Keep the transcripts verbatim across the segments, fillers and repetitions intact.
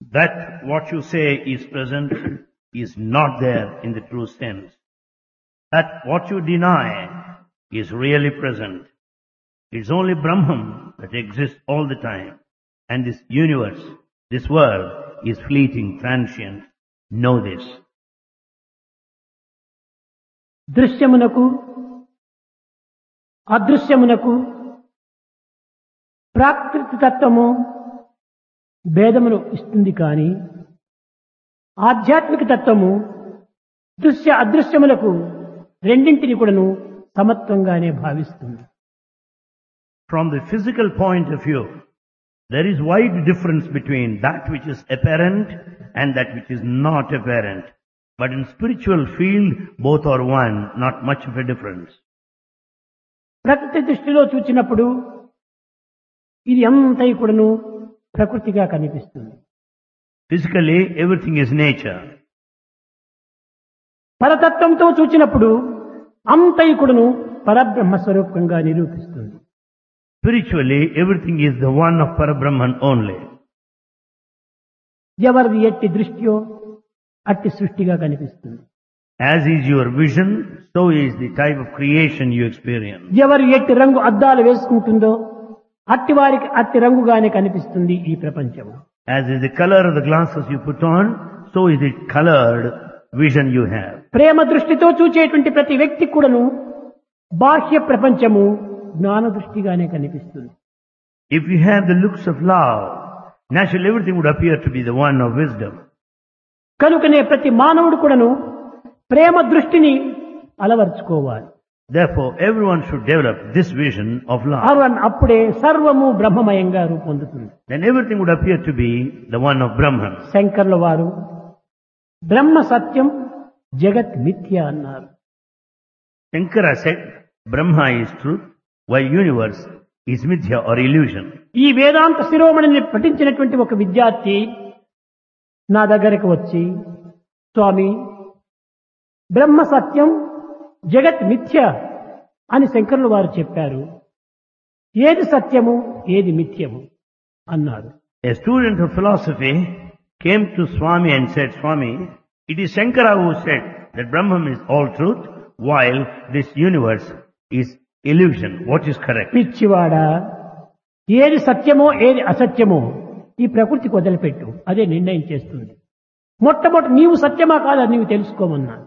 That what you say is present is not there in the true sense. That what you deny is really present. It's only Brahman that exists all the time. And this universe, this world is fleeting, transient. Know this. దృశ్యమునకు అదృశ్యమునకు ప్రాకృతిక తత్వము భేదమును ఇస్తుంది కానీ ఆధ్యాత్మిక తత్వము దృశ్య అదృశ్యములకు రెండింటిని కూడాను సమత్వంగానే భావిస్తుంది. From the physical point of view, there is wide difference between that which is apparent and that which is not apparent. But in spiritual field, both are one, not much of a difference. ప్రకృతి దృష్టిలో చూచినప్పుడు ఇది అంతై కూడాను ప్రకృతిగా కనిపిస్తుంది. Physically, everything is nature. పరతత్వంతో చూచినప్పుడు అంతై కూడాను పరబ్రహ్మ స్వరూపంగా నిరూపిస్తుంది. Spiritually, everything is the one of Parabrahman only. ఎవరిది ఎట్టి దృష్టియో అట్టి సృష్టిగా కనిపిస్తుంది. As is your vision, so is the type of creation you experience. ఎవరు ఎట్టి రంగు అద్దాలు వేసుకుంటుందో అట్టి వారికి అట్టి రంగుగానే కనిపిస్తుంది ఈ ప్రపంచం. As is the color of the glasses you put on, so is the colored vision you have. ప్రేమ దృష్టితో చూచేటువంటి ప్రతి వ్యక్తి కూడాను బాహ్య ప్రపంచము జ్ఞాన దృష్టిగానే కనిపిస్తుంది. If you have the looks of love, naturally everything would appear to be the one of wisdom. కనుకనే ప్రతి మానవుడు కూడాను ప్రేమ దృష్టిని అలవర్చుకోవాలి. Therefore, everyone should develop this vision of love. Arun అప్పుడే సర్వము బ్రహ్మమయంగా రూపొందుతుంది. Then everything would appear to be the one of Brahman. శంకర్ల వారు బ్రహ్మ సత్యం జగత్ మిథ్య అన్నారు. Shankara said, Brahma is truth, while universe is mithya or illusion. ఈ వేదాంత శిరోమణిని పఠించినటువంటి ఒక విద్యార్థి నా దగ్గరకు వచ్చి, స్వామి, బ్రహ్మ సత్యం జగత్ మిథ్య అని శంకరులు వారు చెప్పారు. ఏది సత్యము ఏది మిథ్యము అన్నారు. A student of philosophy came to Swami and said, Swami, it is Shankara who said that Brahman is all truth, while this universe is illusion. What is correct? పిచ్చివాడా, ఏది సత్యమో ఏది అసత్యమో ఈ ప్రకృతికి వదిలిపెట్టు, అదే నిర్ణయం చేస్తుంది. మొట్టమొదటి నీవు సత్యమా కాదా నీవు తెలుసుకోమన్నాడు.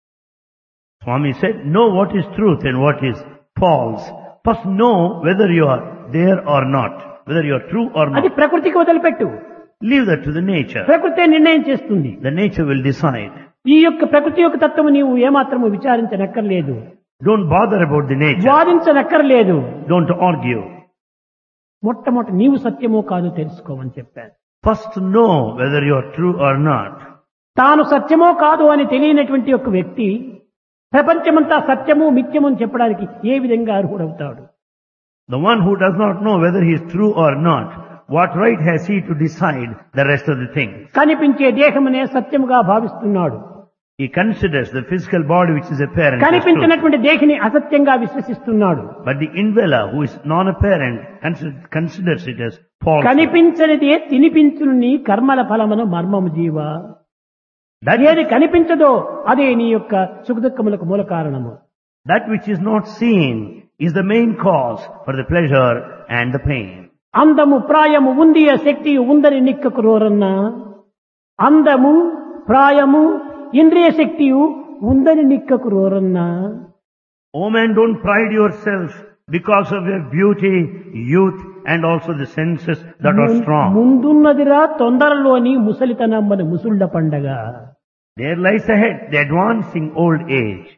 Swami said, know what is truth and what is false. First know whether you are there or not, whether you are true or అది not. ప్రకృతికి వదిలిపెట్టు, Leave that to the nature. ప్రకృతే నిర్ణయం చేస్తుంది. The nature will decide. ఈ యొక్క ప్రకృతి యొక్క తత్వము నీవు ఏమాత్రము విచారించనక్కర్లేదు, Don't bother about the nature. వాదించనక్కర్లేదు. Don't argue. మొట్టమొదటి నీవు సత్యమో కాదో తెలుసుకోమని చెప్పారు. First know whether you are true or not. తాను సత్యమో కాదు అని తెలియనటువంటి ఒక వ్యక్తి ప్రపంచమంతా సత్యము మిథ్యము అని చెప్పడానికి ఏ విధంగా అర్హుడవుతాడు? The one who does not know whether he is true or not, what right has he to decide the rest of the things? కనిపించే దేహమునే సత్యముగా భావిస్తున్నాడు. He considers the physical body which is apparent as truth. కనిపించినటువంటి దేహిని అసత్యంగా విశ్వసిస్తున్నాడు. But the indweller who is non-apparent consider- considers it as false. కనిపించనిదే తినిపించును నీ కర్మల ఫలమును మర్మము జీవా. That, ఏది కనిపించదో అదే నీ యొక్క సుఖదుఖములకు మూల కారణము. that which is not seen is the main cause for the pleasure and the pain. అందము ప్రాయము ఉందియ శక్తి ఉందని నిక్కకు రోరన్నా, అందము ప్రాయము ఇంద్రియ శక్తియు ఉందని నిక్కకు రోరన్నా. Oh man, don't pride yourself because of your beauty, youth and also the senses that are strong. ముందున్నదిరా తొందరలోని ముసలితనమ్మని ముసుళ్ళ పండగ. There lies ahead the advancing old age.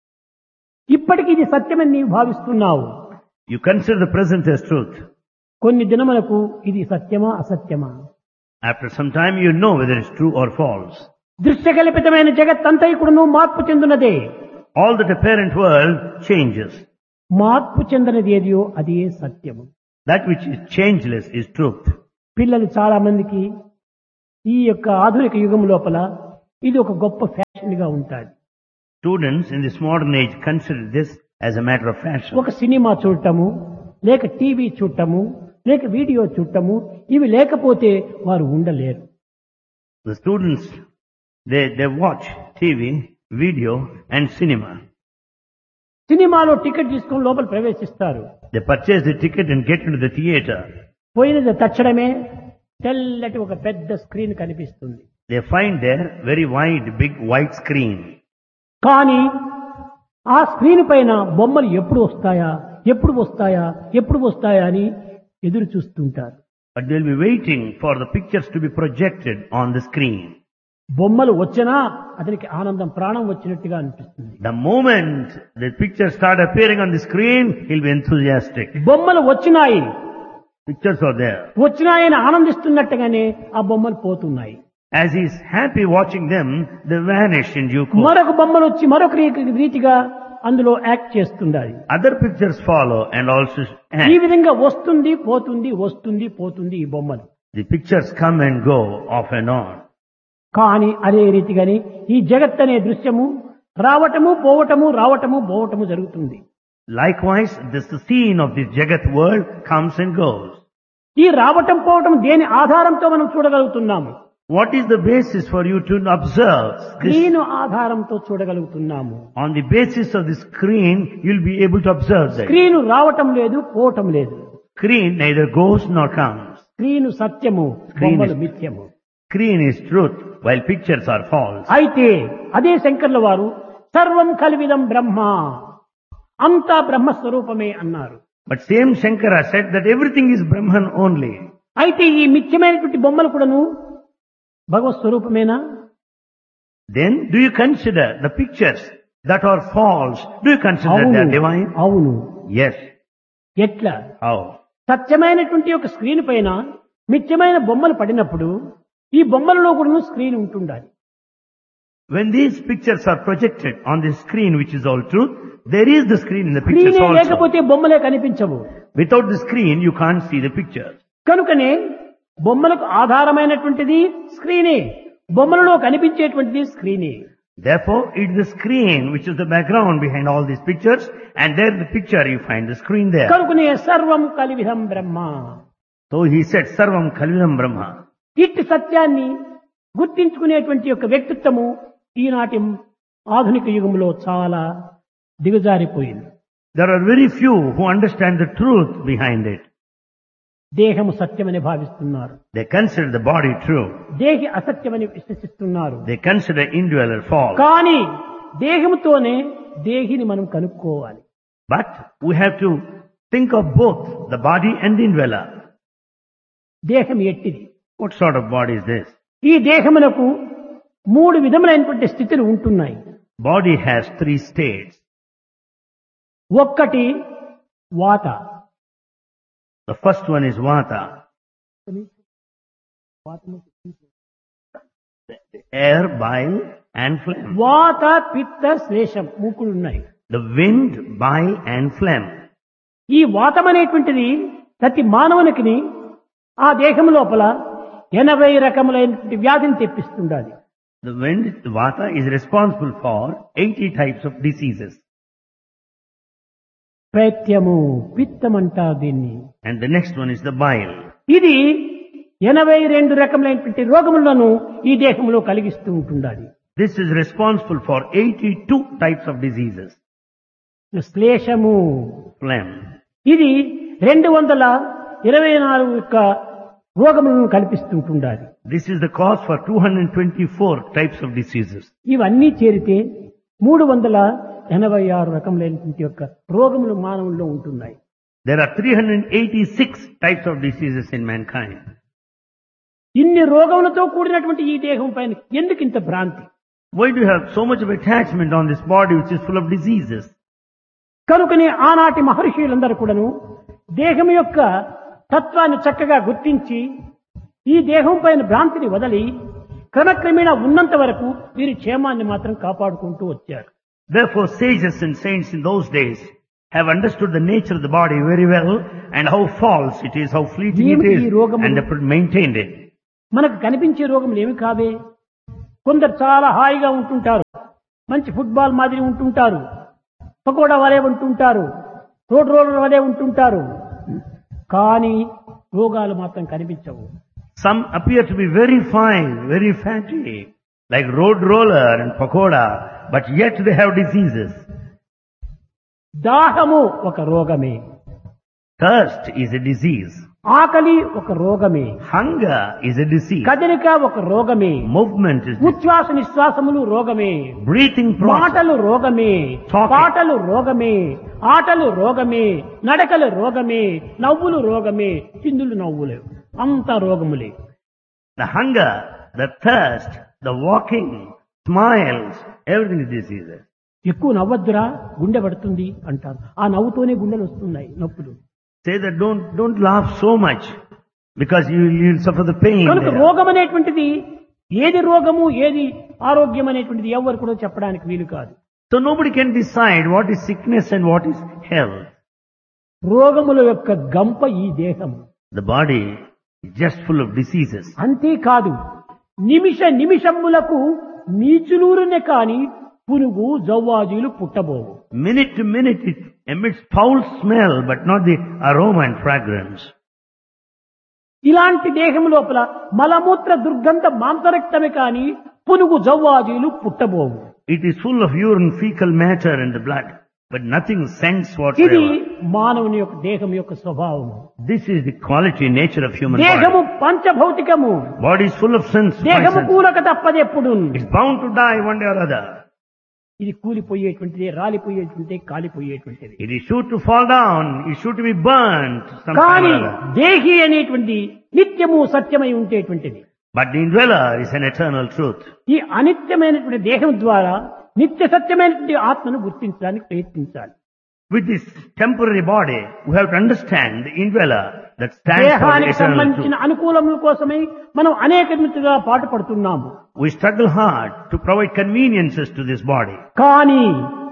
ఇప్పటికి ఇది సత్యమని నీవు భావిస్తున్నావు. You consider the present as truth. కొన్ని దినములకు ఇది సత్యమా అసత్యమా? After some time you know whether it's true or false. దృశ్యకల్పితమైన జగత్తంతైకుడును మార్పు చెందునదే. All that apparent world changes. మార్పు చెందనిది ఏదియో అది సత్యము. That which is changeless is truth. పిల్లలు చాలా మందికి ఈ యొక్క ఆధునిక యుగం లోపల ఇది ఒక గొప్ప ఫ్యాషన్ గా ఉంటాది. Students in this modern age consider this as a matter of fashion. ఒక సినిమా చూడటము, లేక టీవీ చూడటము, లేక వీడియో చూడటము, ఇవి లేకపోతే వారు ఉండలేరు. The students, they, they watch T V, video and cinema. సినిమాలో టికెట్ తీసుకుని లోపల ప్రవేశిస్తారు. They purchase the ticket and get into the theater. పోయినది తక్షణమే తెల్లటి ఒక పెద్ద స్క్రీన్ కనిపిస్తుంది. They find there very wide, big white screen. కానీ ఆ స్క్రీన్ పైన బొమ్మలు ఎప్పుడు వస్తాయా ఎప్పుడు వస్తాయా ఎప్పుడు వస్తాయా అని ఎదురు చూస్తుంటారు. But they'll be waiting for the pictures to be projected on the screen. బొమ్మలు వచ్చినా అతనికి ఆనందం ప్రాణం వచ్చినట్టుగా అనిపిస్తుంది. The moment the pictures start appearing on the screen, he'll be enthusiastic. బొమ్మలు వచ్చినాయి, Pictures are there. వచ్చినాయని ఆనందిస్తున్నట్టుగానే ఆ బొమ్మలు పోతున్నాయి. As he's happy watching them, they vanish in due course. మరొక బొమ్మలు వచ్చి మరొక రీ- రీతిగా అందులో act చేస్తుండాలి. Other pictures follow and also ఈ act. విధంగా వస్తుంది పోతుంది వస్తుంది పోతుంది ఈ బొమ్మలు. The pictures come and go off and on. కానీ అదే రీతిగానే ఈ జగత్ అనే దృశ్యము రావటము పోవటము రావటము పోవటము జరుగుతుంది. Likewise, this the scene of this Jagat world comes and goes. ఈ రావటం పోవటం దేని ఆధారంతో మనం చూడగలుగుతున్నాము? What is the basis for you to observe this? Screen ఆధారంతో చూడగలుగుతున్నాము. On the basis of the screen, you'll be able to observe that. Screen రావటం లేదు పోవటం లేదు. Screen neither goes nor comes. Screen సత్యము, Screen బొమ్మలు is- మిథ్యము. Screen is truth, while pictures are false. అయితే అదే శంకర్ల వారు సర్వం కలివిదం బ్రహ్మ, అంతా బ్రహ్మస్వరూపమే అన్నారు. But same Shankara said that everything is Brahman only. అయితే ఈ మిథ్యమైనటువంటి బొమ్మలు కూడాను భగవత్ స్వరూపమేనా? Then do you consider the pictures that are false? Do you consider that they are divine? అవును. Yes. ఎట్లా? How? సత్యమైనటువంటి ఒక స్క్రీన్ పైన మిథ్యమైన బొమ్మలు పడినప్పుడు ఈ బొమ్మలలో కూడా స్క్రీన్ ఉంటుండాలి. When these pictures are projected on the screen, which is all truth, there is the screen in the pictures స్క్రీనే also. లేకపోతే బొమ్మలే కనిపించవు. Without the screen, you can't see the pictures. కనుకనే బొమ్మలకు ఆధారమైనటువంటిది స్క్రీనే, బొమ్మలలో కనిపించేటువంటిది స్క్రీనే. Therefore, it is the screen which is the background behind all these pictures, and there the picture you find the screen there. కనుకనే సర్వం కలివిధం బ్రహ్మ. So he said, Sarvam Kalvidam Brahma. ఇట్టి సత్యాన్ని గుర్తించుకునేటువంటి యొక్క వ్యక్తిత్వము ఈనాటి ఆధునిక యుగంలో చాలా దిగజారిపోయింది. There are very few who understand the truth behind it. దేహము సత్యమని భావిస్తున్నారు, They consider the body true. దేహి అసత్యమని విశ్వసిస్తున్నారు. They consider individual false. కానీ దేహముతోనే దేహిని మనం కనుక్కోవాలి. But we have to think of both the body and the indweller. దేహం ఎట్టిది? What sort of body is this? ఈ దేహమునకు మూడు విధములైనటువంటి స్థితులు ఉంటున్నాయి. Body has three states. ఒక్కటి వాత. The first one is Vata, air, bile and phlegm. వాత పిత్త శ్లేషం మూకులు ఉన్నాయి. The wind, bile and phlegm. ఈ వాతం అనేటువంటిది ప్రతి మానవునికి ఆ దేహం లోపల ఎనభై రకములైనటువంటి వ్యాధిని తెప్పిస్తుండాలి. The wind, the Vata, is responsible for eighty types of diseases. పైత్యము పిత్తం అంటారు దీన్ని. And the next one is the bile. ఇది ఎనభై రెండు రకములైనటువంటి రోగములను ఈ దేహంలో కలిగిస్తూ ఉంటుండాలి. This is responsible for eighty-two types of diseases. శ్లేషము Phlegm. ఇది రెండు వందల ఇరవై నాలుగు యొక్క రోగములను కల్పిస్తుంటుండాలి. This is the cause for two hundred twenty-four types of diseases. ఇవన్నీ చేరితే మూడు వందల ఎనభై ఆరు రకములైనటువంటి యొక్క రోగములు మానవుల్లో ఉంటున్నాయి. There are three hundred eighty-six types of diseases in mankind. ఇన్ని రోగములతో కూడినటువంటి ఈ దేహం పైన ఎందుకు ఇంత భ్రాంతి? Why do you have so much of attachment on this body which is full of diseases? కనుకనే ఆనాటి మహర్షులందరూ కూడాను దేహం యొక్క తత్వాన్ని చక్కగా గుర్తించి ఈ దేహం పైన భ్రాంతిని వదిలి క్రమక్రమేణా ఉన్నంత వరకు వీరి క్షేమాన్ని మాత్రం కాపాడుకుంటూ వచ్చారు. Therefore, sages and saints in those days have understood the nature of the body very well and how false it is, how fleeting it ఏమిటి is, ఈ రోగములు? and they maintained it. మనకు కనిపించే రోగములు ఏమి కావే. కొందరు చాలా హాయిగా ఉంటుంటారు, మంచి ఫుట్బాల్ మాదిరి ఉంటుంటారు, పకోడా వలె ఉంటుంటారు, రోడ్ రోలర్ వలె ఉంటుంటారు, కానీ రోగాలు మాత్రం కనిపించవు. Some appear to be very fine, very fatty, like road roller and pakoda, but yet they have diseases. దాహము ఒక రోగమే, Thirst is a disease. ఆకలి ఒక రోగమే, Hunger is a disease. కదలిక ఒక రోగమే, Movement is disease. ఉచ్ఛ్వాస నిశ్వాసములు రోగమే, Breathing process. మాటలు రోగమే, Talking. పాటలు రోగమే, ఆటలు రోగమే, నడకలు రోగమే, నవ్వులు రోగమే, చిందులు నవ్వులే, అంత రోగములే. The hunger, the thirst, the walking, smiles, everything is diseases. ఎక్కువ నవ్వద్దురా గుండె పడుతుంది అంటారు. ఆ నవ్వుతోనే గుండెలు వస్తున్నాయి నొప్పులు. Say that don't, don't laugh so much because you will suffer the pain. కనుక there. రోగం అనేటువంటిది ఏది రోగము ఏది ఆరోగ్యం అనేటువంటిది ఎవరు కూడా చెప్పడానికి వీలు కాదు. So nobody can decide what is sickness and what is health. రోగముల యొక్క గంప ఈ దేహం. The body is just full of diseases. అంతేకాదు నిమిష నిమిషములకు నీచులూరునే కాని పురుగు జవ్వాజీలు పుట్టబోవు. Minute to minute it emits foul smell but not the aroma and fragrance. ఇలాంటి దేహం లోపల మలమూత్ర దుర్గంధ మాంసరక్తమే కాని పునుగు జవ్వాజీలు పుట్టబోవు. It is full of urine, fecal matter and the blood, but nothing scents ఇది whatsoever. మానవుని యొక్క దేహం యొక్క స్వభావము. This is the quality, nature of human దేహము body. పంచభౌతికము. Body is full of sins. దేహము poisons. కూలక తప్పదెప్పుడు. It's bound to die one day or other. ఇది కూలిపోయేటువంటిది, రాలిపోయేటువంటిది, కాలిపోయేటువంటిది. It is sure to fall down. It is sure to be burnt sometime కానీ or other. దేహి అనేటువంటి నిత్యము సత్యమై ఉండేటువంటిది. But the indweller is an eternal truth. ఈ అనిత్యమైనటువంటి దేహం ద్వారా నిత్య సత్యమైనటువంటి ఆత్మను గుర్తించడానికి ప్రయత్నించాలి. With this temporary body, we have to understand the indweller that stands for the దేహానికి eternal సంబంధించిన truth. అనుకూలముల కోసమై మనం అనేక విధంగా పాటుపడుతున్నాము. We struggle hard to provide conveniences to this body. కానీ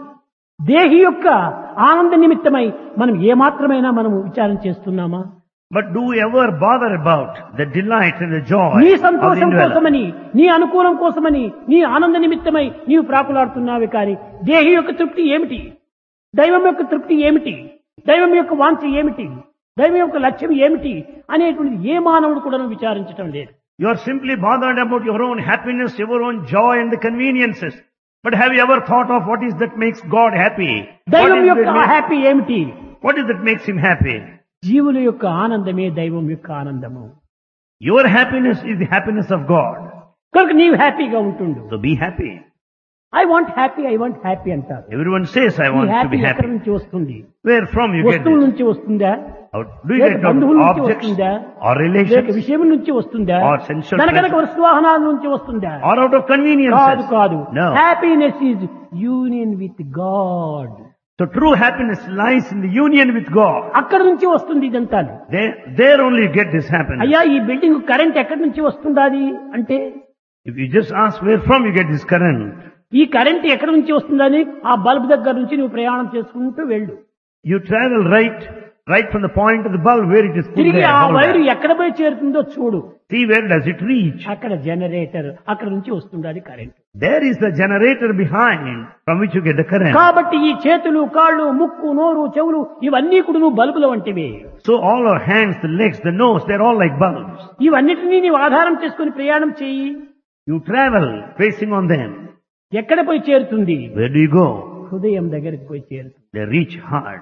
దేహి యొక్క ఆనంద నిమిత్తమై మనం ఏమాత్రమైనా మనం విచారం చేస్తున్నామా? But do we ever bother about the delight and the joy నీ of the సంతోషం indweller? కోసమని, నీ అనుకూలం కోసమని, నీ ఆనంద నిమిత్తమై నీవు ప్రాకులాడుతున్నావే కానీ దేహి యొక్క తృప్తి ఏమిటి? దైవం యొక్క తృప్తి ఏమిటి? దైవం యొక్క వాంఛ ఏమిటి? దైవం యొక్క లక్ష్యం ఏమిటి అనేటువంటిది ఏ మానవుడు కూడా విచారించడం లేదు. You are simply bothered about your own happiness, your own joy and the conveniences. But have you ever thought of what is that makes God happy? What దైవం is యొక్క that makes- హ్యాపీ ఏమిటి? what is that makes him happy? జీవుల యొక్క ఆనందమే దైవం యొక్క ఆనందము. Your happiness is the happiness of God. కనుక నీవు హ్యాపీగా ఉంటుండు. So be happy. I want happy, I want happy అంటారు. Everyone says, I ఈ want to హ్యాపీ be ఎక్కడి happy. నుంచి వస్తుంది? Where from you get వస్తువుల this? నుంచి వస్తుందా? How do you లేక get out బంధువుల of నుంచి objects వస్తుందా? or లేక relations విషయం నుంచి వస్తుందా? or sensual కనుక pleasure వస్తువాహనాల నుంచి వస్తుందా? or out of కాదు conveniences? కాదు. No. Happiness is union with God. So true happiness lies in the union with God. అక్కడి నుంచి వస్తుంది ఇదంతా. There, there only you get this happiness. అయ్యా ఈ బిల్డింగ్ కరెంట్ ఎక్కడి నుంచి వస్తుందాది అంటే If you just ask where from you get this current, ఈ కరెంట్ ఎక్కడి నుంచి వస్తుందని ఆ బల్బ్ దగ్గర నుంచి నువ్వు ప్రయాణం చేసుకుంటూ వెళ్ళు. you travel right, right from the point of the bulb where it is put తిరిగి there. ఆ hold వైరు there. ఎక్కడ పోయి చేరుతుందో చూడు. See where does it reach? అక్కడ జనరేటర్, అక్కడ నుంచి వస్తుండాలి current. There is the generator behind from which you get the current. కాబట్టి ఈ చేతులు, కాళ్ళు, ముక్కు, నోరు, చెవులు ఇవన్నీ కూడా నువ్వు బల్బుల వంటివి. So all our hands, the legs, the nose, they're all like bulbs. ఇవన్నిటినీ నీవు ఆధారం చేసుకుని ప్రయాణం చేయి. You travel facing on them. ఎక్కడ పోయి చేరుతుంది? Where do you go? హృదయం దగ్గరికి పోయి చేరుతుంది. They reach hard.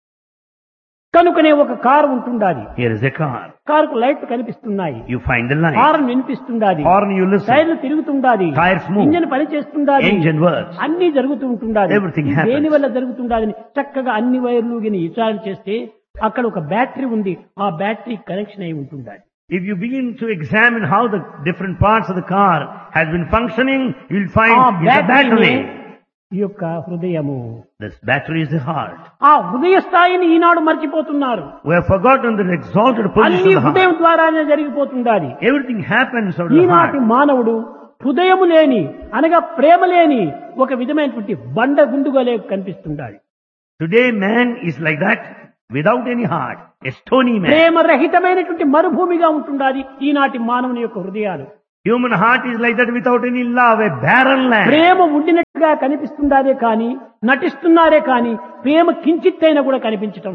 కనుకనే ఒక కారు ఉంటుండాలి. Here is a car. కారుకు లైట్లు కనిపిస్తున్నాయి, You find the light. Horn వినిపిస్తుండాలి, Horn you listen. టైర్లు తిరుగుతుండాలి, Tires move. ఇంజన్ పని చేస్తుండాలి, Engine works. అన్ని జరుగుతూ ఉంటుండాలి. Everything happens. దేని వల్ల జరుగుతుండాలని చక్కగా అన్ని వైర్లు గిని విచారణ చేస్తే అక్కడ ఒక బ్యాటరీ ఉంది. ఆ బ్యాటరీ కనెక్షన్ అయి ఉంటుండాలి. If you begin to examine how the different parts of the car has been functioning, you'll find ఆ it's a బ్యాటరీ battery. ఈ యొక్క హృదయము. This battery is the heart. ఆ హృదయ స్థాయిని ఈనాడు మర్చిపోతున్నారు. We have forgotten the exalted position అన్ని of the హృదయం heart. ద్వారానే జరిగిపోతుండాలి. Everything happens out of the ఈనాటి heart. మానవుడు హృదయము లేని అనగా ప్రేమ లేని ఒక విధమైనటువంటి బండ గుండుగా లేక కనిపిస్తుండాలి. Today man is like that without any heart, a stony man. ప్రేమ రహితమైనటువంటి మరుభూమిగా ఉంటుండాలి ఈనాటి మానవుని యొక్క హృదయాలు. Human heart is like that without any love, a barren land. ప్రేమ ఉండినట్టుగా కనిపిస్తుందారే కానీ, నటిస్తున్నారే కానీ ప్రేమ కించిత్తైనా కూడా కనిపించటం లేదు.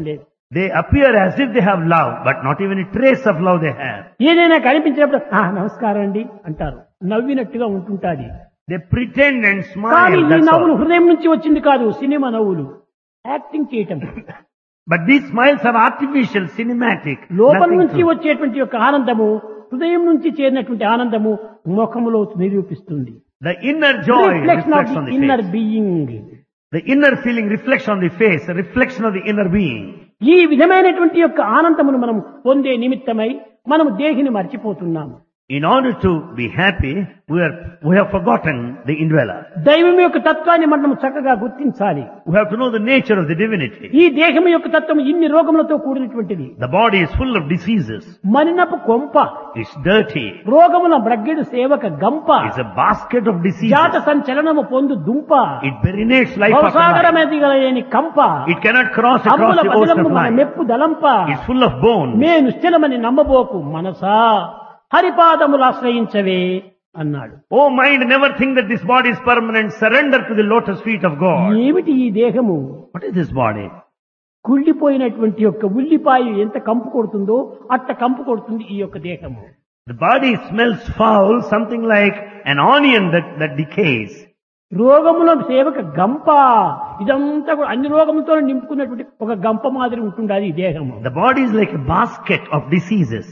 They appear as if they have love, but not even a trace of love they have. ఏదైనా కనిపించినప్పుడు "ఆ, నమస్కారం అండి" అంటారు. నవ్వినట్టుగా ఉంటుంటాది. They pretend and కానీ smile, ఈ that's నవ్వులు all. హృదయం నుంచి వచ్చింది కాదు, సినిమా నవ్వులు, యాక్టింగ్ చేయటం. But these smiles are artificial, cinematic. లోపల nothing నుంచి true. వచ్చేటువంటి యొక్క ఆనందము, హృదయం నుంచి చేరినటువంటి ఆనందము ముఖములో నిరూపిస్తుంది. The inner joy reflection of reflects on the the inner face. Being. The inner feeling reflects on the face, a reflection of the inner being. ఈ విధమైనటువంటి యొక్క ఆనందమును మనం పొందే నిమిత్తమై మనం దేహిని మర్చిపోతున్నాము. In order to be happy, we are we have forgotten the indweller. దైవం యొక్క తత్వాన్ని మనం చక్కగా గుర్తించాలి. We have to know the nature of the divinity. ఈ దేహం యొక్క తత్వం ఇన్ని రోగములతో కూడినటువంటిది. The body is full of diseases. మనినపు కొంప, It's dirty. రోగముల బ్రగ్గెడు సేవక గంప, It's a basket of diseases. జాత సంచలనము పొందు దుంప, It perinates life after life. భవసాగరమెదిగలేని కంప, It cannot cross across అమ్ముల the ocean పదిలము of మన life. మెప్పు దలంప, It's full of bones. మే నిశ్చలమని నమ్మబోకు మనసా హరిపాదములు ఆశ్రయించవే అన్నాడు. Oh mind, never think that this body is permanent. Surrender to the lotus feet of God. ఏమిటి ఈ దేహము? What is this body? కుళ్ళిపోయినటువంటి యొక్క ఉల్లిపాయ ఎంత కంపు కొడుతుందో అట్ట కంపు కొడుతుంది ఈ యొక్క దేహము. The body smells foul, something like an onion that, that decays. రోగముల సేవక గంప, ఇదంతా కూడా అన్ని రోగములతో నింపుకున్నటువంటి ఒక గంప మాదిరి ఉంటుండాలి ఈ దేహము. The body is like a basket of diseases.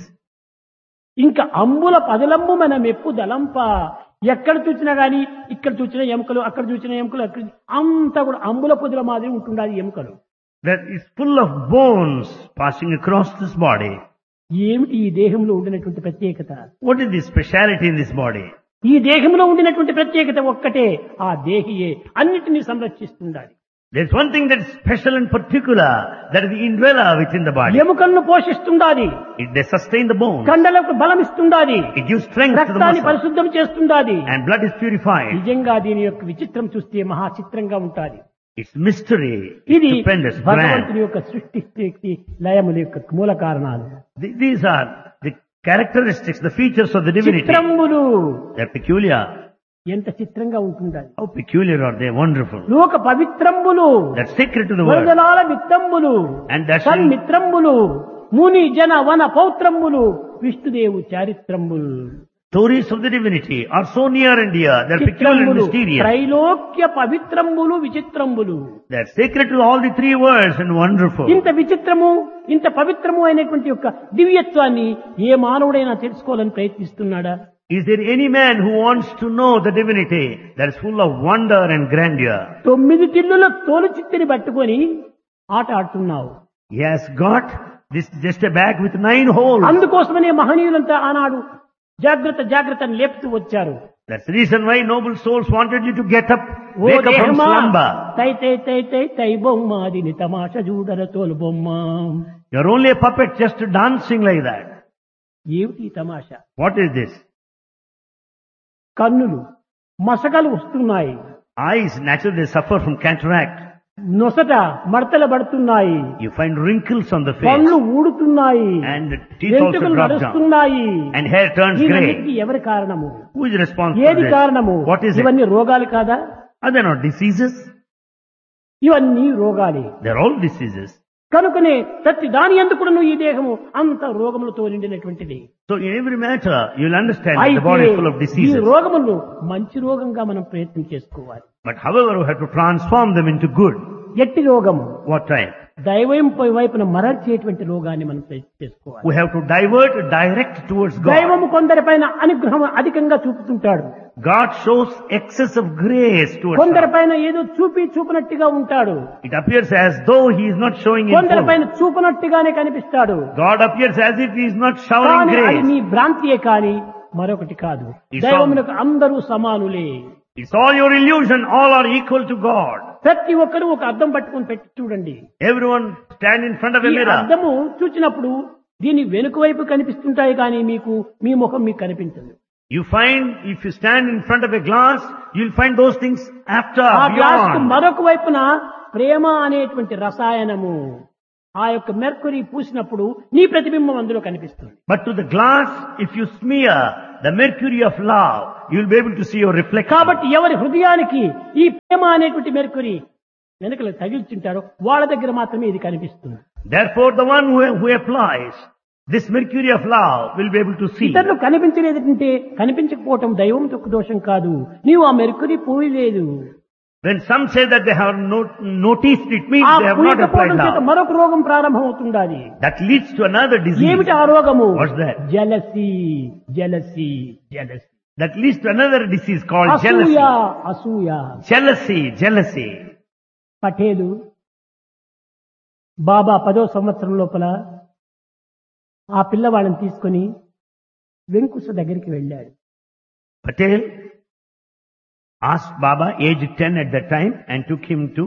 ఇంకా అంబుల పదలంబు మన మెప్పు దలంప, ఎక్కడ చూసినా గాని ఇక్కడ చూసిన ఎముకలు, అక్కడ చూసిన ఎముకలు, అక్కడ అంతా కూడా అంబుల పొదుల మాదిరి ఉంటుండాలి ఎముకలు. That is full of bones passing across this body. ఏమిటి ఈ దేహంలో ఉండినటువంటి ప్రత్యేకత? What is the speciality in this body? ఈ దేహంలో ఉండినటువంటి ప్రత్యేకత ఒక్కటే, ఆ దేహియే అన్నిటినీ సంరక్షిస్తుండాలి. There's one thing that is special and particular, that is the indweller within the body. ఎముకలను పోషిస్తుండాలి, It, they sustain the bones. కండలకు బలం ఇస్తుండాలి, It gives strength to the రక్తాన్ని muscle. పరిశుద్ధం చేస్తుండాలి. And blood is purified. నిజంగా దీని యొక్క విచిత్రం చూస్తే మహా చిత్రంగా ఉంటాది. It's mystery. ఇది It's stupendous, భగవంతుని grand. యొక్క సృష్టి స్థితి లయముల యొక్క మూల కారణాలు. Th- These are the characteristics, the features of the divinity. చిత్రములు They're peculiar. ఎంత చిత్రంగా ఉంటుండాలి. How peculiar are they? Wonderful. లోక పవిత్రంబులు, That's sacred to the world. వరదలాల విత్తంబులు, And that's సన్మిత్రంబులు, ముని జన వన పౌత్రంబులు, విష్ణుదేవు చారిత్రంబులు. stories of the divinity are so near and dear. They're peculiar and చిత్రంబులు, mysterious. Trailokya పవిత్రంబులు, విచిత్రంబులు. They're sacred to all the three worlds and wonderful. ఇంత విచిత్రము, ఇంత పవిత్రము అయినటువంటి యొక్క దివ్యత్వాన్ని ఏ మానవుడైనా తెలుసుకోవాలని ప్రయత్నిస్తున్నాడా? Is there any man who wants to know the divinity that is full of wonder and grandeur? తొమ్మిది టిల్లుల తోలు చిత్తిని పట్టుకొని ఆట ఆడుతున్నావు. He has got this just a bag with nine holes. అందుకోసమనే మహనీయులంతా ఆనాడు జాగ్రత్త జాగ్రత్త అని లేపుతూ వచ్చారు. That's the reason why noble souls wanted you to get up, oh wake up from దేహమా, slumber. తై తై తై తై తై బొమ్మ దీని తమాష చూడర తోలు బొమ్మ. You're only a puppet just dancing like that. ఏమిటి తమాష? What is this? కన్నులు మసకలు వస్తున్నాయి, Eyes, naturally they suffer from cataract. నొసట మడతలు పడుతున్నాయి, You find wrinkles on the face. పళ్ళు ఊడుతున్నాయి, And the teeth also వెంట్రుకలు drop down. నడుస్తున్నాయి. And hair turns ఇవన్నిటికీ grey. ఎవరి కారణము? Who is responsible for ఏది this? కారణము? What is it? ఇవన్నీ రోగాలు కాదా? Are they not diseases? ఇవన్నీ రోగాలే. They're all diseases. కనుకనే ప్రతి దాని ఎందుకును ఈ దేహము అంత రోగములతో నిండినటువంటిది. So in every matter, you'll understand that the అయితే body is full of ఈ diseases. రోగములను మంచి రోగంగా మనం ప్రయత్నం చేసుకోవాలి. But however, we have to transform them into good. ఎట్టి రోగము What type? దైవం వైపున మరల్చేటువంటి రోగాన్ని మనం ప్రయత్నం చేసుకోవాలి. We have to divert, direct towards God. దైవము కొందరిపైన అనుగ్రహం అధికంగా చూపుతుంటాడు, God shows excess of grace towards us. కొందరిపైన ఏదో చూపి చూపినట్టుగా ఉంటాడు, It appears as though He is not showing in full. కొందరిపైన చూపినట్టుగానే కనిపిస్తాడు. God appears as if He is not showering కానీ అది grace. నీ భ్రాంతియే కాని మరొకటి కాదు. It's దైవమునకు అందరూ సమానులే. It's all your illusion. All are equal to God. ప్రతి ఒక్కరు ఒక అద్దం పట్టుకొని పెట్టి చూడండి. Everyone stand in front of a ఈ mirror. అద్దము చూచినప్పుడు దీని వెనుక వైపు కనిపిస్తుంటాయి కానీ మీకు మీ ముఖం మీకు కనిపించదు. You find, if you stand in front of a glass, you'll find those things after, ఆ గ్లాస్ కు beyond. మరొక వైపున ప్రేమ అనేటువంటి రసాయనము, ఆ యొక్క మెర్కురీ పూసినప్పుడు నీ ప్రతిబింబం అందులో కనిపిస్తుంది. But to the glass, if you smear the mercury of love, you'll be able to see your reflection. కాబట్టి ఎవరి హృదయానికి ఈ ప్రేమ అనేటువంటి మెర్కురీ వెనుకలు తగిల్చుంటారో వాళ్ళ దగ్గర మాత్రమే ఇది కనిపిస్తుంది. Therefore, the one who, who applies this mercury of love will be able to see. ఇతరులు కనిపించలేదంటే కనిపించకపోవటం దైవం తొక్కు దోషం కాదు, నీవు ఆ మెరుకుని పోయలేదు. When some say that they have not noticed, it means ఆ they have not applied పూయకపోవడం చేత love. మరొక రోగం ప్రారంభమవుతుండాలి. That leads to another disease. ఏమిటి ఆ రోగము? What's that? Jealousy jealousy jealousy That leads to another disease called అసూయ jealousy. అసూయ. Jealousy, jealousy. Patel బాబా పదో సంవత్సరం లోపల ఆ పిల్లవాళ్ళని తీసుకొని వెంకుశ దగ్గరికి వెళ్ళాడు. Patel asked Baba, aged ten at that time, and took him to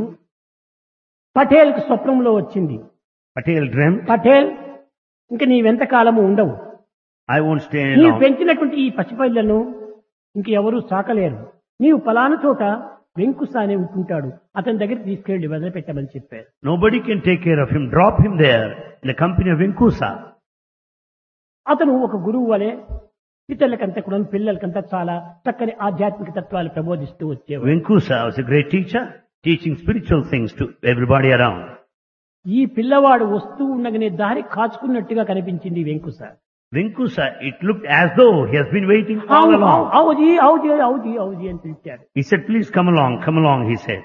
Patel కు స్వప్నంలో వచ్చింది, Patel dreamt, పటేల్ ఇంక నీవెంత కాలము ఉండవు, I won't stay నీవు long. పెంచినటువంటి ఈ పసిపిల్లను ఇంక ఎవరూ సాకలేరు, నీవు పలానా చోట వెంకుశ అనే ఉంటుంటాడు, అతని దగ్గర తీసుకెళ్లి వదిలిపెట్టమని చెప్పారు. Nobody can take care of him. Drop him there in the company of Venkusa. అతను ఒక గురువు వలె ఇతరులకంతా కూడా పిల్లలకంతా చాలా చక్కని ఆధ్యాత్మిక తత్వాలు ప్రబోధిస్తూ వచ్చేవాడు. Venkusa was a great teacher, teaching spiritual things to everybody around. ఈ పిల్లవాడు వస్తూ ఉండగానే దారి కాచుకున్నట్టుగా కనిపించింది వెంకుశ. Venkusa, it looked as though he has been waiting all అవును, along. అవుజీ అవుజీ అవుజీ అవుజీ అని పిలిచాడు. He said, please come along, come along, he said.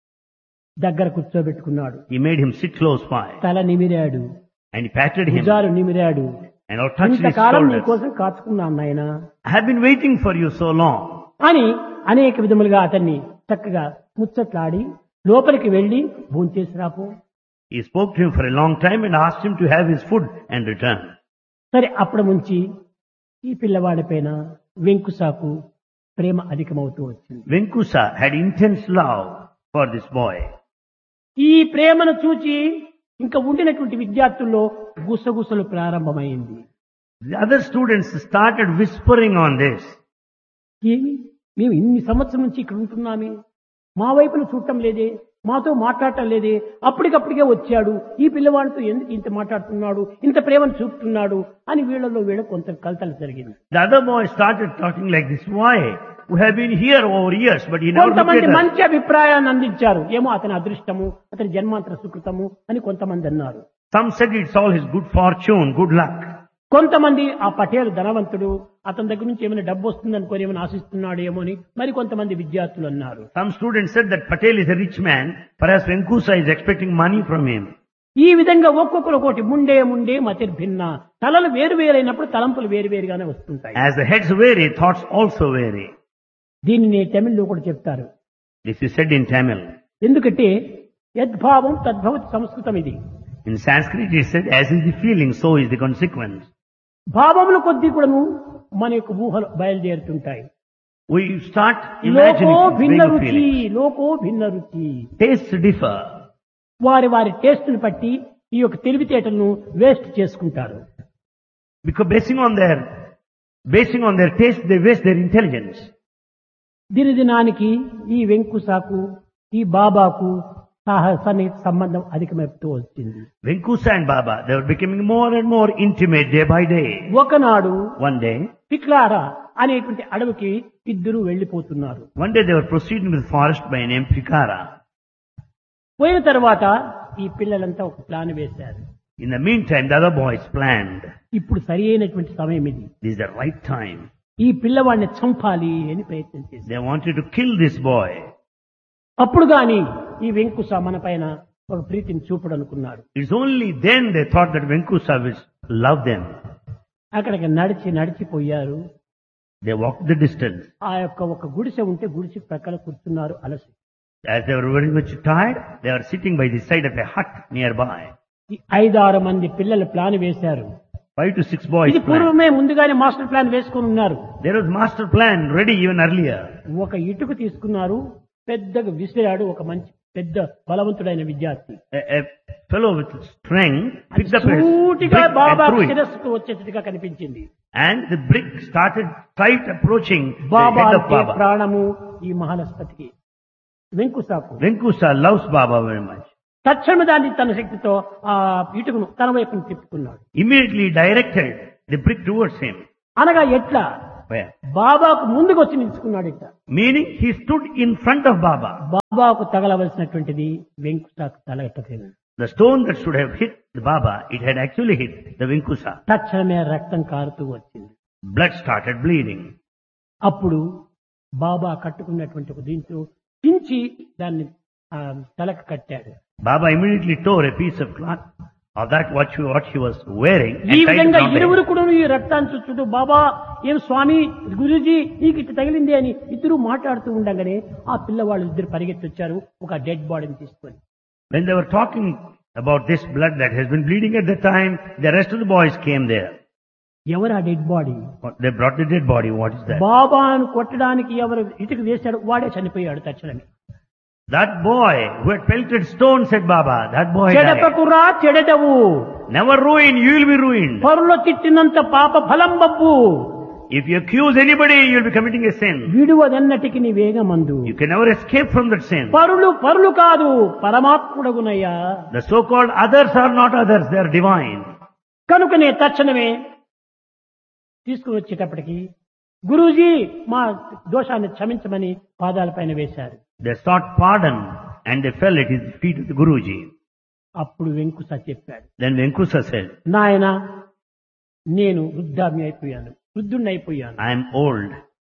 దగ్గర కూర్చోబెట్టుకున్నాడు. He made him sit close by, తల నిమిరాడు, and he patted him, భుజాలు నిమిరాడు. and all touched his ఇంతకాలం నీ shoulders. కోసం కాచుకున్నాను నాయన I have been waiting for you so long. అని అనేక విధములుగా అతన్ని చక్కగా ముచ్చట్లాడి లోపలికి వెళ్లి భోంచేసి రాపో. He spoke to him for a long time and asked him to have his food and return. సరే, అప్పటి నుంచి ఈ పిల్లవాడి పైన వెంకుసాకు ప్రేమ అధికమవుతూ వచ్చింది. Venkusa had intense love for this boy. ఈ ప్రేమను చూచి ఇంకా ఉండినటువంటి విద్యార్థుల్లో గుసగుసలు ప్రారంభమైంది. The other students started whispering on this. ఏమి మేము ఇన్ని సంవత్సరం నుంచి ఇక్కడ ఉంటున్నామే, మా వైపును చూడటం లేదే, మాతో మాట్లాడటం లేదే, అప్పటికప్పటికే వచ్చాడు, ఈ పిల్లవాడితో ఎందుకు ఇంత మాట్లాడుతున్నాడు, ఇంత ప్రేమను చూపుతున్నాడు అని వీళ్ళలో వీళ్ళ కొంత కలతలు జరిగింది. The other boy started talking like this. Why? We have been here over years, but he never looked కొంతమంది at us. మంచి అభిప్రాయాన్ని అందించారు. ఏమో అతని అదృష్టము, అతని జన్మాంతర సుకృతము అని కొంతమంది అన్నారు. Some said it's all his good fortune, good luck. కొంతమంది ఆ పటేల్ ధనవంతుడు, అతని దగ్గర నుంచి ఏమైనా డబ్బు వస్తుందనుకోని ఏమైనా ఆశిస్తున్నాడు ఏమో అని మరి కొంతమంది విద్యార్థులు అన్నారు. Some students said that Patel is a rich man, perhaps Venkusa is expecting money from him. ఈ విధంగా ఒక్కొక్కరు ఒకటి ముండే ముండే మతిర్భిన్న, తలలు వేరు వేరైనప్పుడు తలంపులు వేరు వేరుగానే వస్తుంటాయి. As the heads vary, thoughts also vary. దీనిని తమిళ్లో కూడా చెప్తారు. This is said in Tamil. ఎందుకంటే యద్భావం తద్భవతి సంస్కృతం ఇది. In Sanskrit it is said, as is the feeling, so is the consequence. భావముల కొద్దీ కూడాను మన యొక్క ఊహలు బయలుదేరుతుంటాయి. We start లోకో imagining భిన్న things, రుచి, feelings. లోకో భిన్న రుచి. Tastes differ. వారి వారి టేస్ట్ని బట్టి ఈ యొక్క తెలివితేటలను వేస్ట్ చేసుకుంటారు. Because basing on their, basing on their taste, they waste their intelligence. దినదినానికి ఈ వెంకుసాకు ఈ బాబాకు సన్నిహిత సంబంధం అధికమైపోతూ వచ్చింది. Venkusa and Baba, they were becoming more and more intimate day by day. ఒకనాడు One day, పిక్లారా అనేటువంటి అడవికి ఇద్దరు వెళ్లిపోతున్నారు. one day they were proceeding with forest by name Fikara. పోయిన తర్వాత ఈ పిల్లలంతా ఒక ప్లాన్ వేశారు. In the meantime, the other boys planned. ఇప్పుడు సరి అయినటువంటి సమయం ఇది, This is the right time. ఈ పిల్లవాడిని చంపాలి అని ప్రయత్నం చేశారు. They wanted to kill this boy. అప్పుడు గాని ఈ వెంకుస మన పైన ఒక ప్రీతిని చూపడు అనుకున్నాడు. It's only then they thought that Venkusa will love them. అక్కడికి నడిచి నడిచిపోయారు. They walked the distance. ఆ యొక్క ఒక గుడిసె ఉంటే గుడిసె ప్రక్కల కూర్చున్నారు అలసి. As they were very much tired, they were sitting by the side of a hut nearby. ఈ ఐదారు మంది పిల్లలు ప్లాన్ వేశారు. Five to six boys ఇది planned. పూర్వమే ముందుగానే మాస్టర్ ప్లాన్ వేసుకుని ఉన్నారు. There was master plan ready even earlier. ఒక ఇటుక తీసుకున్నారు, పెద్దగా విసిరాడు ఒక మంచి పెద్ద బలవంతుడైన విద్యార్థి. A, a fellow with strength picked up a brick సూటిగా బాబా and threw it. శిరస్సుకు వచ్చేట్టుగా కనిపించింది. And the brick started tight approaching the Baba head of అంటే Baba. ప్రాణము ఈ మహానస్పతికి వెంకుసాకు. Venkusa loves Baba very much. తక్షణ దాన్ని తన శక్తితో ఆ ఇటుకను తన వైపును తిప్పుకున్నాడు. Immediately directed the brick towards him. అనగా ఎట్లా? Where? బాబాకు ముందుకు వచ్చి నిలుచుకున్నాడు. ఇట్లా Meaning he stood in front of Baba. బాబాకు తగలవలసినటువంటిది వెంకుసాకు తగలకపోయింది. The stone that should have hit the Baba, it had actually hit the Venkusa. తక్షణమే రక్తం కారుతూ వచ్చింది. Blood started bleeding. అప్పుడు బాబా కట్టుకున్నటువంటి ఒక దీంతో చించి దాన్ని ఆ, తలకు కట్టాడు. Baba immediately tore a piece of cloth of that what, you, what he was wearing ఈ and tied it విధంగా around ఇరువురు him. కూడా ఈ రక్తాన్ని చూస్తూ బాబా ఏం స్వామి గురూజీ నీకు ఇట్లా తగిలింది అని ఇద్దరు మాట్లాడుతూ ఉండగానే ఆ పిల్లవాళ్ళు ఇద్దరు పరిగెత్తి వచ్చారు ఒక డెడ్ బాడీని తీసుకొని. When they were talking about this blood that has been bleeding at the time, the rest of the boys came there. ఎవరు ఆ dead body? They brought the dead body. What is that? బాబాను కొట్టడానికి ఎవరు ఇటుకు వేశాడు వాడే చనిపోయాడు తక్షణమే. That boy who had pelted stone, said Baba, that boy died. చెడపకురా చెడదవు, Never ruin, you will be ruined. పరుల తిట్టినంత పాప ఫలం Babbu, If you accuse anybody, you will be committing a sin. విడువదన్నటికి నీ వేగమందు. You can never escape from that sin. పరులు పరులు కాదు పరమాత్ముడగునయ్యా. The so-called others are not others, they are divine. కనుకనే తక్షణమే తీసుకుని వచ్చేటప్పటికి గురూజీ మా దోషాన్ని క్షమించమని పాదాలపైన వేశారు. They sought pardon and they fell at his feet of the Guruji. అప్పుడు వెంకుస చెప్పాడు, Then Venkusa said, నాయన నేను వృద్ధామి అయిపోయాను, వృద్ధుణ్ణి అయిపోయాను. I am old.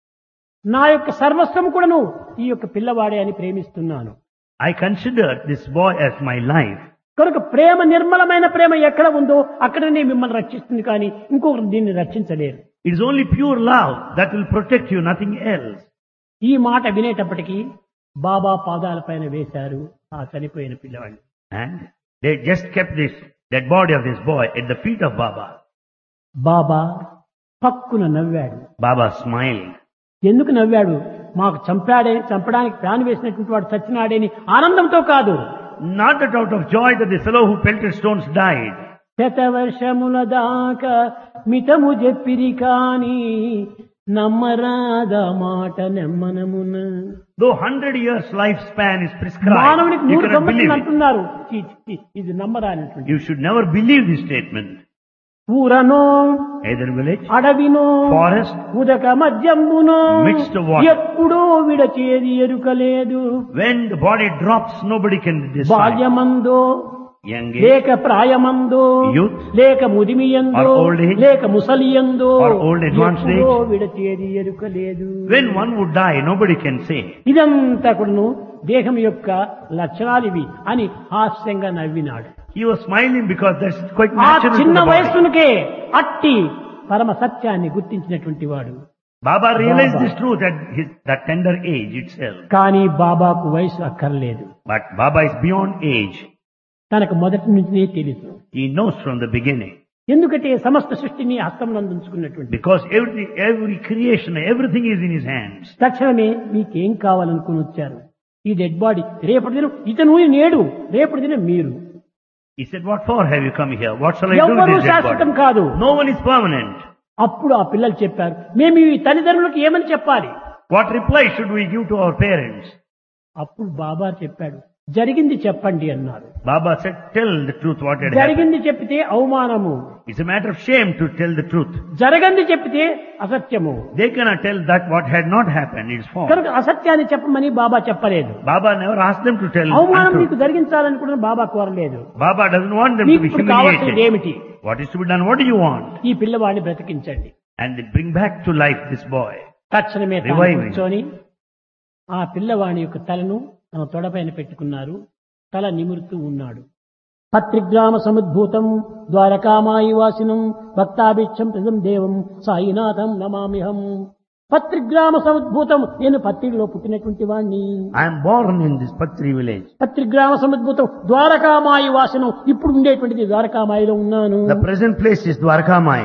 నా యొక్క సర్వస్వం కూడాను ఈ యొక్క పిల్లవాడే అని ప్రేమిస్తున్నాను. I consider this boy as my life. కనుక ప్రేమ నిర్మలమైన ప్రేమ ఎక్కడ ఉందో అక్కడనే మిమ్మల్ని రక్షిస్తుంది కానీ ఇంకొకరు దీన్ని రక్షించలేరు. It is only pure love that will protect you, nothing else. ఈ మాట వినేటప్పటికీ బాబా పాదాలపైన వేశారు ఆ చనిపోయిన పిల్లవాడిని. And they just kept this dead body of this boy at the feet of Baba. బాబా పక్కున నవ్వాడు. Baba smiled. ఎందుకు నవ్వాడు? మాకు చంపాడే చంపడానికి ప్లాన్ వేసినటువంటి వాడు చచ్చినాడేని ఆనందంతో కాదు. Not that out of joy that the fellow who pelted stones died. శతవర్షముల దాకా మితము చెప్పిరి కాని నమ్మరాద మాట నెమ్మనమున. Though hundred years lifespan is prescribed, మానవునికి you మూడు cannot believe సంవత్సరాలు it. అంటున్నారు. ఛీ, ఛీ, ఇది నమ్మరానటువంటి. You should never believe this statement. ఊరనో Either village, అడవినో forest, ఉదక మధ్యంబునో midst of water. ఎప్పుడో విడచేది ఎరుకలేదు. When the body drops, nobody can decide. బాల్యమందో Young age, లేక ప్రాయమందో youth, లేక ముదిమియందో or old age, లేక ముసలియందో or old advanced age. ఎప్పుడో విడచేది ఎరుకలేదు. when one would die, nobody can say. ఇదంతా కూడాను దేహం యొక్క లక్షణాలు ఇవి అని హాస్యంగా నవ్వినాడు. He was smiling because that's quite ఆ natural to చిన్న the body. వయస్సునికే అట్టి పరమ సత్యాన్ని గుర్తించినటువంటి వాడు. Baba realized Baba. this truth at his, that tender age itself. కానీ బాబాకు వయసు అక్కర్లేదు. But Baba is beyond age. తనకు మొదటి నుంచినే తెలుసు. He knows from the beginning. ఎందుకంటే సమస్త సృష్టిని హస్తంలో ఉంచుకున్నటువంటి. Because every, every creation, everything is in his hands. తక్షణమే మీకేం కావాలనుకుని వచ్చారు? ఈ డెడ్ బాడీ రేపటి దినం ఇతను నేడు, రేపటి దినం మీరు. He said, what for have you come here? What shall I do with ఎవ్వరూ this dead శాశ్వతం body? కాదు. No one is permanent. అప్పుడు ఆ పిల్లలు చెప్పారు, మేము ఈ తల్లిదండ్రులకు ఏమని చెప్పాలి? What reply should we give to our parents? అప్పుడు బాబా చెప్పాడు, జరిగింది చెప్పండి అన్నారు. Baba said, tell the truth what had happened. జరిగింది చెప్పితే అవమానము, It's a matter of shame to tell the truth. జరగంది చెప్పితే అసత్యము. They cannot tell that what had not happened. It's false. కనుక అసత్యాన్ని చెప్పమని బాబా చెప్పలేదు. Baba never asked them to tell అవమానం untruth. మీకు జరిగించాలని కూడా బాబా కోరలేదు. Baba doesn't want them to మీకు be ఇప్పుడు కావాల్సింది humiliated. ఏమిటి? What is to be done? What do you want? ఈ పిల్లవాడిని బ్రతికించండి. And they bring back to life this boy. తక్షణమే తాను Reviving. కూర్చొని ఆ పిల్లవాడి యొక్క తలను తన తొడపైన పెట్టుకున్నారు. తల నిమురుతూ ఉన్నాడు. పత్రిగ్రామ సముద్భూతం ద్వారకామాయి వాసినం భక్తాభిక్షం ప్రజం దేవం సాయినాథం నమామిహం. పత్రిగ్రామ సముద్భూతం, నేను పత్రిలో పుట్టినటువంటి వాణ్ణి. I am born in this Patri village. పత్రిగ్రామ సముద్భూతం Dwarakamai వాసనం, ఇప్పుడు ఉండేటువంటిది ద్వారకామాయిలో ఉన్నాను. The present place is Dwarkamai.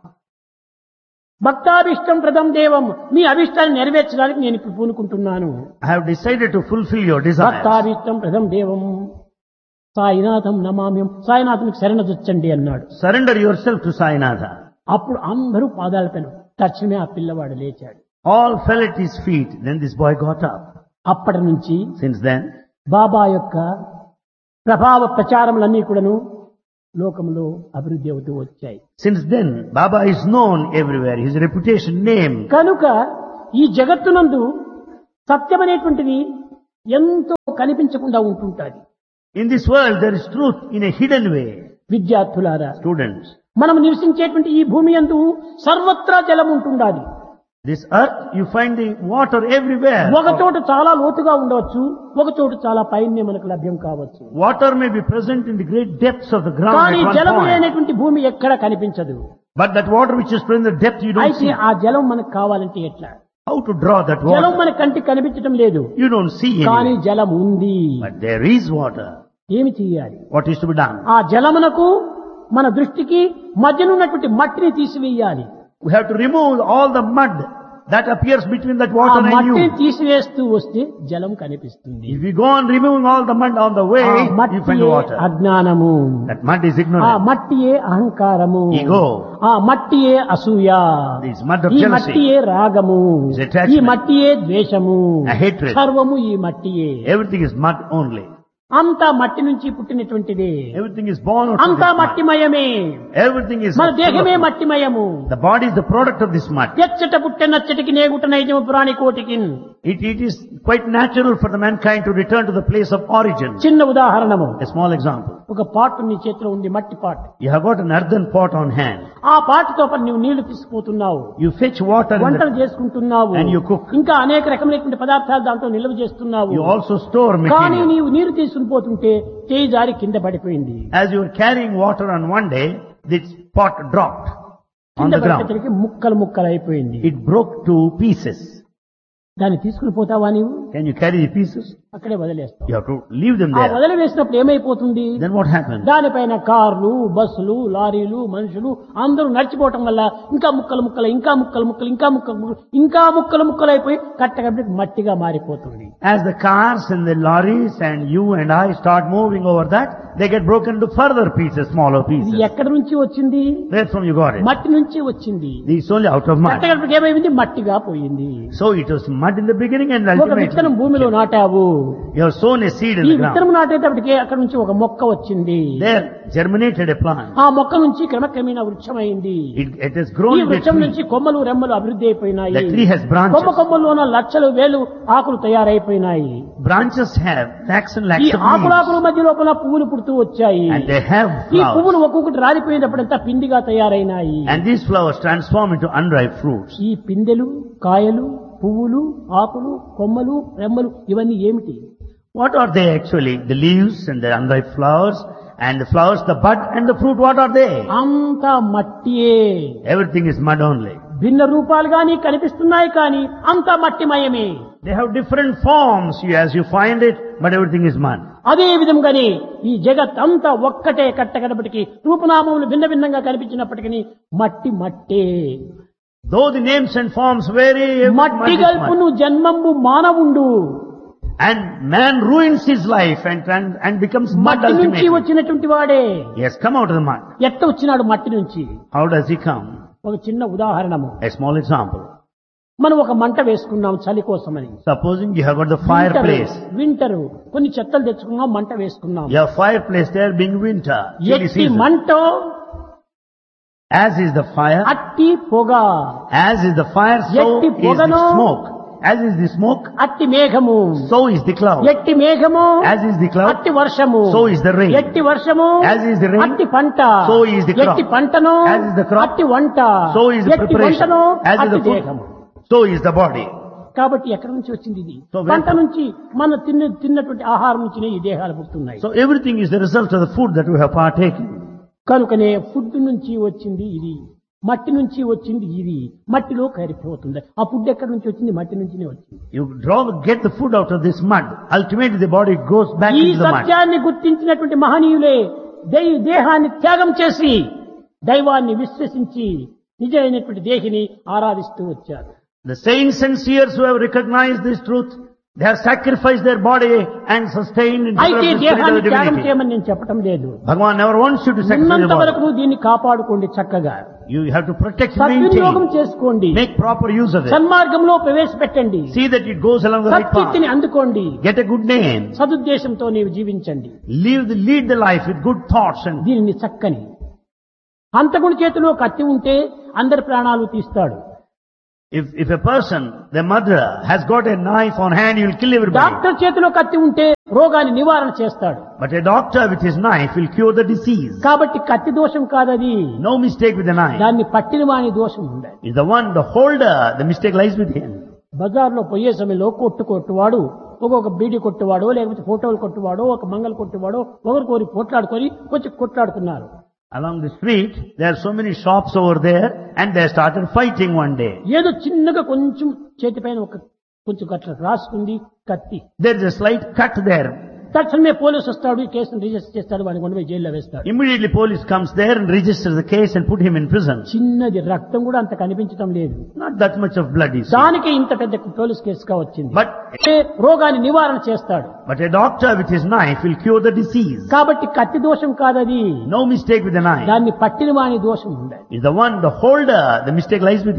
భక్తాభిష్టం ప్రదం దేవం, మీ అభిష్టాన్ని నెరవేర్చడానికి నేను ఇప్పుడు పూనుకుంటున్నాను. I have decided to fulfill your desires. భక్తాభిష్టం ప్రదం దేవం సాయినాథం నమామ్యం, సాయినాథునికి శరణజొచ్చండి అన్నాడు. Surrender yourself to Sainatha. అప్పుడు అందరూ పాదాలపైన తక్షణమే ఆ పిల్లవాడు లేచాడు. All fell at his feet. Then this boy got up. అప్పటి నుంచి Since then, బాబా యొక్క ప్రభావ ప్రచారములన్నీ కూడాను లోకంలో అభివృద్ధి అవుతూ వచ్చాయి. since then, Baba is known everywhere. His reputation, name. కనుక ఈ జగత్తునందు సత్యమనేటువంటిది ఎంతో కనిపించకుండా ఉంటుంటుంది. In this world there is truth in a hidden way. విద్యార్థులారా, Students, మనం నివసించేటువంటి ఈ భూమి యందు సర్వత్రా జలం ఉంటుండాలి. this earth, you find the water everywhere. ఒక చోట చాలా లోతుగా ఉండవచ్చు, ఒక చోట చాలా పైనే మనకు లభ్యం కావచ్చు. Water may be present in the great depths of the ground కానీ at one జలం point. లేనటువంటి భూమి ఎక్కడ కనిపించదు. But that water which is present in the depth you don't అయితే see. ఆ జలం మనకు కావాలంటే ఎట్లా? How to draw that జలం water? మన కంటికి కనిపించడం లేదు, You don't see కానీ any. జలం ఉంది. But there is water. ఏమి చేయాలి? What is to be done? ఆ జలమునకు మన దృష్టికి మధ్యనున్నటువంటి మట్టిని తీసివేయాలి. We have to remove all the mud that appears between that ఆ water and మట్టిని you. తీసివేస్తూ వస్తే జలం కనిపిస్తుంది. If you go on removing all the mud on the way, ఆ you find మట్టియే water. అజ్ఞానము, That mud is ఆ ignorance. మట్టియే అహంకారము, Ego. ఆ మట్టియే అసూయ, This mud of ఈ jealousy. మట్టియే రాగము, Is attachment. ఈ మట్టియే ద్వేషము, A hatred. సర్వము ఈ మట్టియే. Everything is mud only. అంతా మట్టి నుంచి పుట్టినటువంటిదే, Everything is born out of అంతా this mud. మట్టిమయమే. Everything is మన full of దేహమే mud. మట్టిమయము. The body is the product of this mud. ఎచ్చట పుట్టే నచ్చటికి నేగుట నైజము పురాణి కోటికి. It, it is quite natural for the mankind to return to the place of origin. చిన్న ఉదాహరణము, A small example. ఒక పాటు నీ చేతిలో ఉంది, మట్టి పాటు. You have got an earthen pot on hand. ఆ పాటుతో పాటు నువ్వు నీళ్లు తీసుకుపోతున్నావు, You fetch water in వంటలు the, చేసుకుంటున్నావు, And you cook. ఇంకా అనేక రకమైనటువంటి పదార్థాలు దాంట్లో నిల్వ చేస్తున్నావు. you also store కానీ material. నీవు నీరు తీసుకుని పోతుంటే చేయి జారి కింద పడిపోయింది. As you were carrying water on one day, this pot dropped on కింద the ground. పడిపోయేసరికి ముక్కలు ముక్కలు అయిపోయింది. It broke to pieces. దాన్ని తీసుకుని పోతావా నీవు? Can you carry the pieces? అక్కడే వదిలేస్తావు. You have to leave them ఆ there. వదిలి వేసినప్పుడు ఏమైపోతుంది? Then what happens? దానిపైన కార్లు, బస్సులు, లారీలు, మనుషులు అందరూ నడిచిపోవటం వల్ల ఇంకా ముక్కలు ముక్కలు, ఇంకా ముక్కలు ముక్కలు, ఇంకా ముక్కలు ముక్కలు, ఇంకా ముక్కలు ముక్కలు అయిపోయి కట్టగట్టి మట్టిగా మారిపోతుంది. As the cars and the lorries and you and I start moving over that, they get broken into further pieces, smaller ఇది pieces. ఎక్కడి నుంచి వచ్చింది? Where from you got it? మట్టి నుంచి వచ్చింది. This is only out of mud. కట్టగట్టి ఏమైంది? మట్టిగా పోయింది. So it was mud in the beginning and ఒక విత్తనం ultimately భూమిలో నాటావు, you have sown a seed in ఈ the విత్తనం ground. నాటేటప్పటికే అక్కడ నుంచి ఒక మొక్క వచ్చింది. There germinated a plant. ఆ మొక్క నుంచి క్రమక్రమేణా వృక్షమైంది. It, it has grown ఈ into a వృక్షం tree. నుంచి కొమ్మలు రెమ్మలు అభివృద్ధి అయిపోయినాయి. The tree has branches. కొమ్మ కొమ్మల్లోన లక్షలు వేలు ఆకులు తయారైపోయినాయి. Branches have lakhs and ఈ lakhs of ఆకులాకుల leaves. మధ్య లోపల పువ్వులు పుడుతూ వచ్చాయి. And they have ఈ flowers. పువ్వులు ఒక్కొక్కటి రాలిపోయినప్పుడంతా పిండిగా తయారైనాయి. And these flowers transform into unripe fruits. ఈ పిందెలు, కాయలు, పువ్వులు, ఆకులు, కొమ్మలు, రెమ్మలు ఇవన్నీ ఏమిటి? What are they actually? The leaves and the unripe flowers and the flowers, the bud and the fruit, what are they? అంతా మట్టియే. Everything is mud only. భిన్న రూపాలు గాని కనిపిస్తున్నాయి, కానీ అంతా మట్టిమయమే. They have different forms you- as you find it, but everything is mud. అదే విధంగానే ఈ జగత్ అంతా ఒక్కటే కట్టగడపటికి రూపనామములు భిన్న భిన్నంగా కనిపించినప్పటికీ మట్టి మట్టే. Though the names and forms vary, every mud మట్టి is mud. గల్పును జన్మంబు మానవుండు. And man ruins his life and, and, and becomes mud మట్టి నుంచి ultimately. వచ్చినటువంటి వాడే. He has come out of the mud. ఎట్ట వచ్చినాడు మట్టి నుంచి? How does he come? ఒక చిన్న ఉదాహరణము. A small example. మనం ఒక మంట వేసుకున్నాం చలి కోసమని. Supposing you have got the winter, fireplace. Winter కొన్ని చెత్తలు తెచ్చుకున్నాం, మంట వేసుకున్నాం. Your fireplace there being winter, chilly ఎట్టి season. మంటో As is the fire, అట్టి పొగ, as is the fire, so ఎట్టి is the పొగను, smoke. As is the smoke, అట్టి మేఘము, so is the cloud. ఎట్టి మేఘము, As is the cloud, అట్టి వర్షము, so is the rain. ఎట్టి వర్షము, As is the rain, అట్టి పంట, so is the crop. ఎట్టి పంటను, As is the crop, అట్టి వంట, so is the ఎట్టి preparation. వంటను, As is అట్టి the food, దేహము. so is the body. కాబట్టి ఎక్కడి నుంచి వచ్చింది ఇది? So where- పంట నుంచి మన తిన్న తిన్నటువంటి ఆహారం నుంచినే ఈ దేహాలు పుట్టున్నాయి. So everything is the result of the food that we have partaken. కనుకనే ఫుడ్ నుంచి వచ్చింది ఇది, మట్టి నుంచి వచ్చింది ఇది, మట్టిలో కరిగిపోతుంది. ఆ ఫుడ్ ఎక్కడి నుంచి వచ్చింది? మట్టి నుంచినే వచ్చింది. You draw, get the food out of this mud. Ultimately the body goes back ఈ into the mud. సత్యాన్ని గుర్తించినటువంటి మహనీయులే దై- దేహాన్ని త్యాగం చేసి దైవాన్ని విశ్వసించి నిజమైనటువంటి దేహిని ఆరాధిస్తూ వచ్చారు. The saints and seers who have recognized this truth, they have sacrificed their body and sustained and అయితే developed the spirit దేహాన్ని of త్యాగం divinity. చేయమని నేను చెప్పటం లేదు. Bhagavan never wants you to sacrifice ఉన్నంత your వరకు body. నువ్వు దీన్ని కాపాడుకోండి, చక్కగా You have to protect and సద్వినియోగం maintain. చేసుకోండి, Make proper use of it. సన్మార్గంలో ప్రవేశపెట్టండి, See that it goes along the right సత్కీర్తిని path. అందుకోండి, Get a good name. సదుద్దేశంతో నీవు జీవించండి. Live the, lead the life with good thoughts and దీనిని చక్కని హంతకుడి చేతిలో కత్తి ఉంటే అందరి ప్రాణాలు తీస్తాడు. if, if a person, the murderer, has got a knife on hand, he will kill everybody. Doctor చేతిలో కత్తి ఉంటే రోగాన్ని నివారణ చేస్తాడు. But a doctor with his knife will cure the disease. కాబట్టి కత్తి దోషం కాదది. No mistake with the knife. దాన్ని పట్టిన వాని దోషం ఉండాలి. Is the one, the holder, the mistake lies with him. బజార్లో పోయే సమయంలో కొట్టు కొట్టువాడు ఒక్కొక్క బీడి కొట్టువాడో లేకపోతే ఫోటోలు కొట్టువాడో ఒక మంగళ కొట్టువాడో ఒకరికొరి పోట్లాడుకొని కొంచెం కొట్లాడుతున్నారు. Along the street, there are so many shops over there, and they started fighting one day. ఏదో చిన్నగా కొంచెం చేతిపైన ఒక కొంచెం గట్ల రాసుకుంది కత్తి. There is a slight cut there. తక్షణమే పోలీసు వస్తాడు, ఈ కేసును రిజిస్టర్ చేస్తాడు, వాడిని కొండ జైల్లో వేస్తాడు. Immediately police comes there and registers the case and put him in prison. చిన్నది రక్తం కూడా అంత కనిపించడం లేదు. Not that much of blood is. దానికి ఇంత పెద్ద పోలీస్ కేసుగా వచ్చింది. But రోగాన్ని నివారణ చేస్తాడు. But a doctor with his knife will cure the disease. కాబట్టి కత్తి దోషం కాదది. No mistake with the knife. దాన్ని పట్టిన వాని దోషం ఉండాలి. Is the one, the holder, the mistake lies with